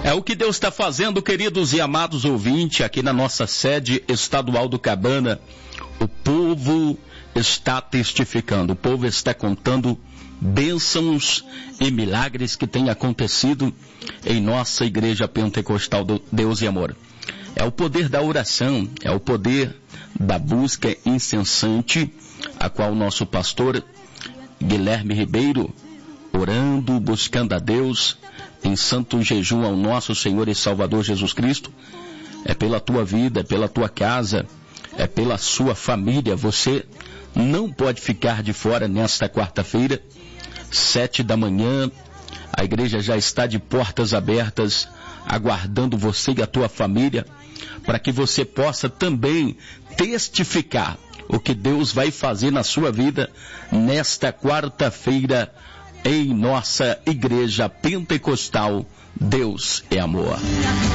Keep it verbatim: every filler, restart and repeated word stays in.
É o que Deus está fazendo, queridos e amados ouvintes, aqui na nossa sede estadual do Cabana. O povo está testificando, o povo está contando bênçãos e milagres que têm acontecido em nossa igreja pentecostal do Deus e Amor. É o poder da oração, é o poder da busca incessante, a qual o nosso pastor Guilherme Ribeiro, orando, buscando a Deus, em santo jejum ao nosso Senhor e Salvador Jesus Cristo, é pela tua vida, é pela tua casa, é pela sua família. Você não pode ficar de fora nesta quarta-feira, sete da manhã, a igreja já está de portas abertas, aguardando você e a tua família, para que você possa também testificar o que Deus vai fazer na sua vida nesta quarta-feira, em nossa igreja pentecostal. Deus é amor.